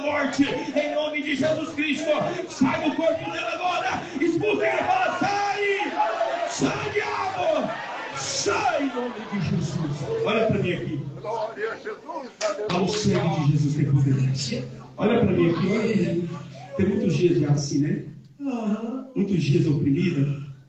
morte, em nome de Jesus Cristo, sai do corpo dela agora, expulsa ela, fala, sai, sai diabo, sai em nome de Jesus. Olha para mim aqui, o sangue de Jesus tem poder. Olha para mim aqui, olha para mim. Tem muitos dias já assim, né? Muitos dias oprimida.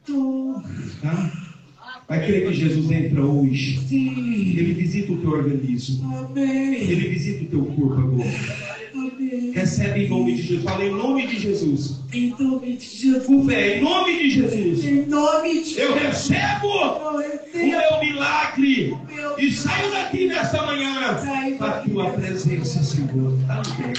Tá? Vai crer que Jesus entra hoje. Sim. Ele visita o teu organismo. Amém. Ele visita o teu corpo agora. Amém. Recebe em nome de Jesus. Fala em nome de Jesus. Em nome de Jesus. Com fé, em nome de Jesus. Em nome de Jesus. Eu recebo o meu milagre. E saio daqui nessa manhã para a tua presença, Senhor. Amém.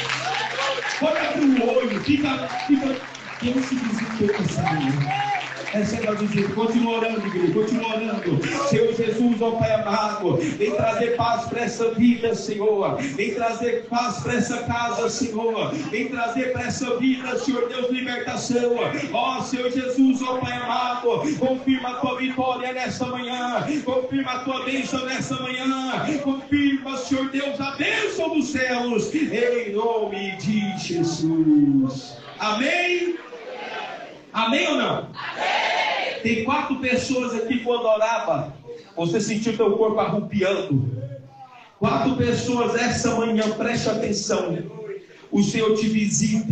Olha para o olho. Fica. Quem se visitou essa manhã? Receba a visita, continua orando, igreja, continua orando. Senhor Jesus, ó Pai amado, vem trazer paz para essa vida, Senhor. Vem trazer paz para essa casa, Senhor. Vem trazer para essa vida, Senhor Deus, libertação. Ó Senhor Jesus, ó Pai amado, confirma a tua vitória nessa manhã. Confirma a tua bênção nessa manhã. Confirma, Senhor Deus, a bênção dos céus. Em nome de Jesus. Amém? Amém ou não? Amém. Tem 4 pessoas aqui quando orava, você sentiu teu corpo arrupiando. 4 pessoas essa manhã, preste atenção. O Senhor te visita.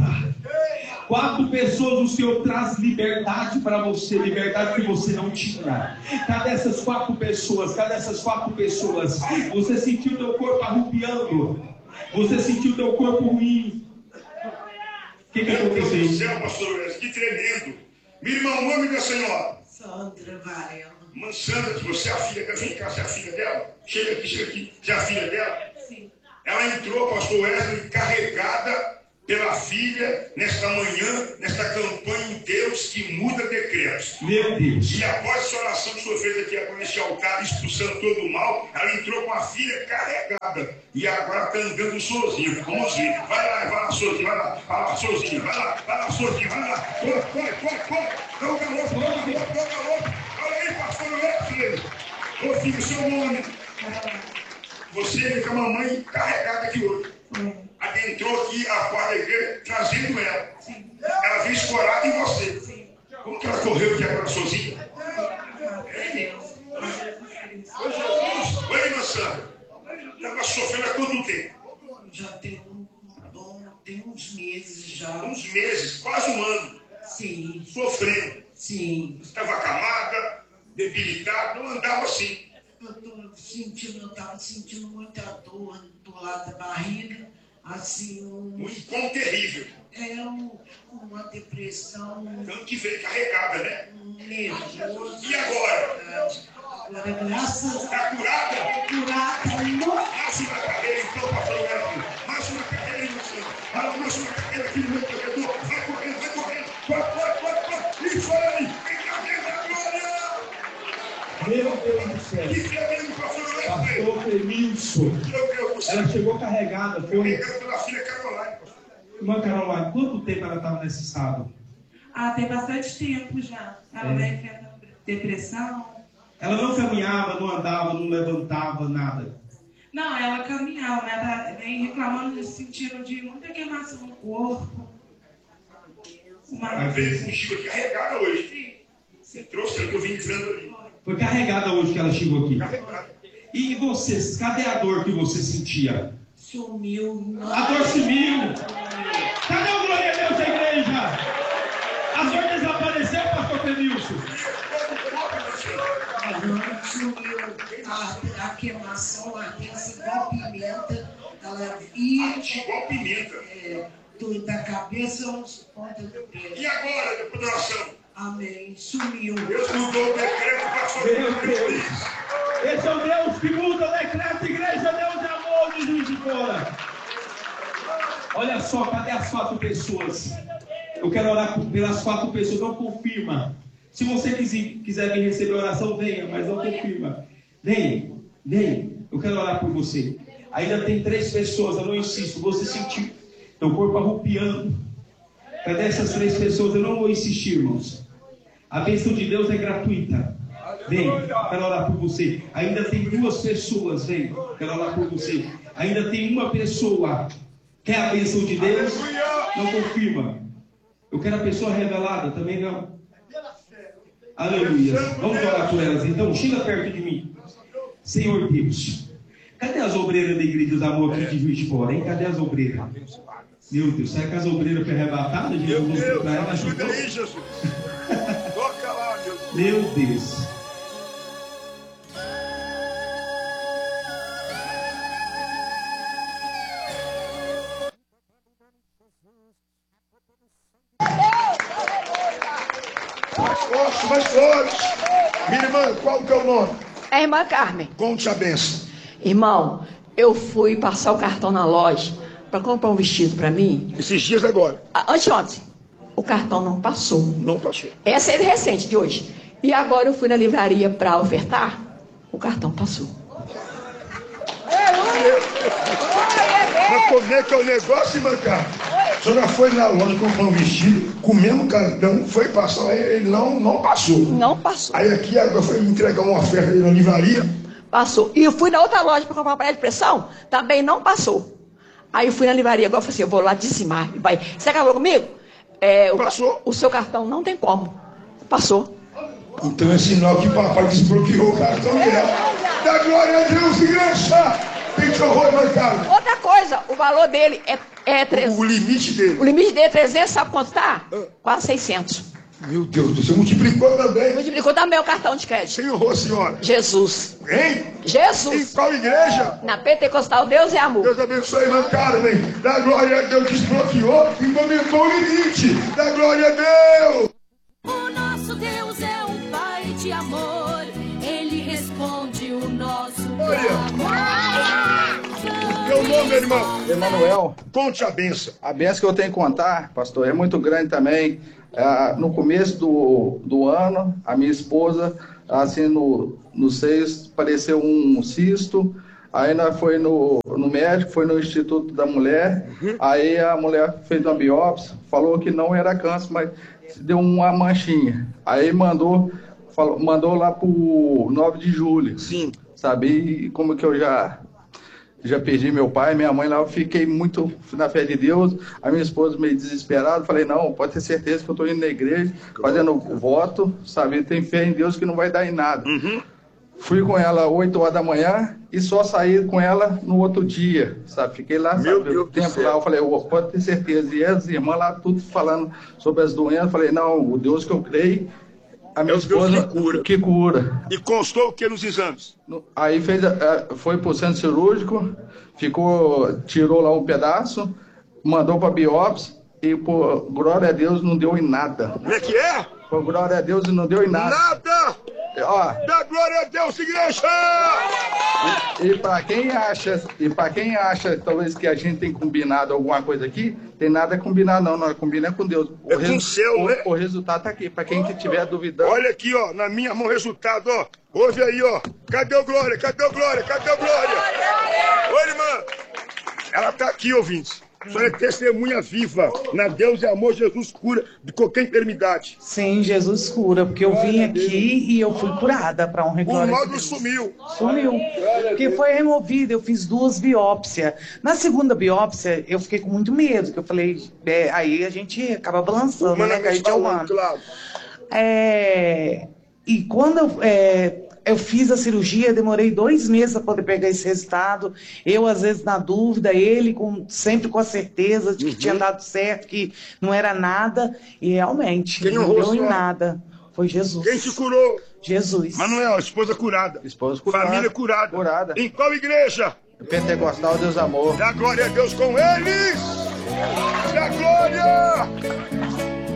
4 pessoas, o Senhor traz liberdade para você, liberdade que você não tinha. Cadê essas 4 pessoas? Cadê essas 4 pessoas? Você sentiu teu corpo arrupiando. Você sentiu teu corpo ruim. O que aconteceu? Meu Deus do céu, pastor Wes, que tremendo. Minha irmã, o nome da senhora? Sandra Varela. Mãe Sandra, você é a filha, vem cá, você é a filha dela? Chega aqui, você é a filha dela? Sim. Ela entrou, pastor Wesley, carregada pela filha, nesta manhã, nesta campanha em Deus que muda decretos. Meu Deus. E após essa oração que o senhor fez aqui agora nesse altar, expulsando todo o mal, ela entrou com a filha carregada. E agora está andando sozinha. Vamos ver. Vai lá, sozinha, vai lá, sozinha, vai lá, sozinha, vai lá. Corre. Dá o galope. Olha aí, pastor Wesley. Ô filho, seu nome. Você vem com a mamãe carregada aqui hoje. Adentrou aqui a quadra da igreja, trazendo ela. Sim. Ela veio escorada em você. Sim. Como que ela correu aqui agora sozinha? Ô Jesus, oi, irmã Sandra. Ela sofrendo há quanto tempo? Já tem uns meses já. Uns meses, quase um ano. Sim. Sofrendo. Sim. Estava acamada, debilitada, não andava assim. Eu estava sentindo muita dor do lado da barriga, assim, um incômodo terrível. Uma depressão. Tanto que veio carregada, né? Nervoso. E agora? Agora, graças a Deus. Está curada? Curada, não. Marcha uma carreira, então, pastor Wesley. Marcha uma carreira, irmão Sandra. Marcha uma carreira aqui no meu corredor. Vai correndo. Corre. Isso aí. Meu Deus do céu. Que tremendo, pastor Wesley. Pastor Clemilson. Meu Deus do céu. Ela chegou carregada, foi? Carregada pela filha Caroline, pastor. Irmã Caroline, quanto tempo ela estava nesse estado? Tem bastante tempo já. Ela vem tendo depressão. Ela não caminhava, não andava, não levantava, nada. Não, ela caminhava, mas ela vem reclamando nesse sentido de muita queimação no corpo. Ela veio contigo carregada hoje. Sim. Você trouxe ela que eu vim dizendo ali. Foi carregada hoje que ela chegou aqui. Carregada. E vocês, cadê a dor que você sentia? Sumiu. A dor sumiu. Cadê o glória a Deus da igreja? A dor desapareceu, pastor Clemilson? Sumiu. A queimação, a ardência igual pimenta. Ela ia igual pimenta. Da cabeça aos pontas do pé. E agora, depois da oração? Amém. Sumiu. Deus mudou o decreto para fazer. Meu Deus. Esse é o Deus que muda o decreto, igreja, Deus de amor de Juiz de Fora. Olha só, cadê as 4 pessoas? Eu quero orar pelas 4 pessoas, não confirma. Se você quiser vir receber oração, venha, mas não confirma. Venha. Eu quero orar por você. Ainda tem 3 pessoas, eu não insisto. Você sentiu teu corpo arrupiando. Cadê essas 3 pessoas? Eu não vou insistir, irmãos. A bênção de Deus é gratuita. Vem, quero orar por você. Ainda tem 2 pessoas, vem, quero orar por você. Ainda tem uma pessoa. Quer a bênção de Deus? Não confirma. Eu quero a pessoa revelada, também não. Aleluia. Vamos orar por elas então. Chega perto de mim. Senhor Deus. Cadê as obreiras da Igreja do Amor aqui de Juiz de Fora, hein? Cadê as obreiras? Meu Deus, será que as obreiras foi arrebatadas? Meu Deus, ajuda aí, Jesus. Toca lá, meu Deus. Meu Deus. Mais forte. Minha irmã, qual que é o nome? É a irmã Carmen. Conte a benção. Irmão, eu fui passar o cartão na loja para comprar um vestido para mim. Esses dias agora. Anteontem. O cartão não passou. Não passou. Essa é recente, de hoje. E agora eu fui na livraria para ofertar. O cartão passou. Mas como é que é o negócio, irmã Carmen? A senhora foi na loja comprar um vestido, com o mesmo cartão, foi passar, ele não passou. Não passou. Aí aqui agora foi entregar uma oferta na livraria. Passou. E eu fui na outra loja para comprar uma panela de pressão, também não passou. Aí eu fui na livraria, agora eu falei assim, eu vou lá dizimar. Você acabou comigo? Passou. O seu cartão não tem como. Passou. Então é sinal que papai desbloqueou o cartão dela. Dá glória a Deus, igreja! Tem que horror, marcado. Outra coisa, o valor dele é 300. O limite dele. O limite dele é 300, sabe quanto tá? Quase 600. Meu Deus, você multiplicou também. Multiplicou também o cartão de crédito. Senhor, senhora. Jesus. Hein? Jesus. Em qual igreja? Na Pentecostal, Deus é amor. Deus abençoe, irmã Carmen. Dá glória a Deus, desbloqueou e aumentou o limite. Dá glória a Deus. O nosso Deus é um Pai de amor. Ele responde o nosso clamor. Meu nome, irmão? Emanuel. Conte a benção. A benção que eu tenho que contar, pastor, é muito grande também. No começo do ano, a minha esposa, assim, no seios, apareceu um cisto. Aí nós foi no médico, foi no Instituto da Mulher. Aí a mulher fez uma biópsia, falou que não era câncer, mas deu uma manchinha. Aí mandou lá pro 9 de julho. Sim. Sabe? E como que eu já perdi meu pai, minha mãe lá, eu fiquei muito na fé de Deus. A minha esposa meio desesperada, falei, não, pode ter certeza que eu estou indo na igreja, fazendo voto, sabe? Tem fé em Deus que não vai dar em nada. Fui com ela 8 horas da manhã e só saí com ela no outro dia, sabe? Fiquei lá, sabe, o tempo lá, eu falei, pode ter certeza. E as irmãs lá, tudo falando sobre as doenças, falei, não, o Deus que eu creio, a minha esposa que cura. E constou o que nos exames? Aí foi pro centro cirúrgico, tirou lá um pedaço, mandou para biópsia e, por glória a Deus, não deu em nada. Como é que é? Por glória a Deus, não deu em nada. Nada! Ó, Dá glória a Deus, igreja! e para quem acha talvez que a gente tem combinado alguma coisa aqui, tem nada a combinar não, nós combinamos com Deus. É com o céu, né? O resultado tá aqui, para quem que tiver duvidando. Olha aqui, ó, na minha mão o resultado, ó. Ouve aí, ó. Cadê o glória? Cadê o glória? Cadê o glória? Oi, irmã. Ela tá aqui, ouvintes. A senhora é testemunha viva. Na Deus é amor, Jesus cura de qualquer enfermidade. Sim, Jesus cura, porque eu vim aqui e eu fui curada para honra e glória O de nódulo Deus. sumiu. Sumiu, porque foi removido, eu fiz 2 biópsias. Na segunda biópsia, eu fiquei com muito medo, que eu falei, aí a gente acaba balançando, né, que a gente é humano. Claro. E quando eu fiz a cirurgia, demorei 2 meses para poder pegar esse resultado. Eu, às vezes, na dúvida, ele sempre com a certeza de que tinha dado certo, que não era nada. E realmente, Quem não honrou deu em a senhora? nada. Foi Jesus. Quem te curou? Jesus. Manuel, esposa curada. Esposa curada. Família curada. Curada. Em qual igreja? Pentecostal, Deus amor. Dá glória a Deus com eles. Dá glória.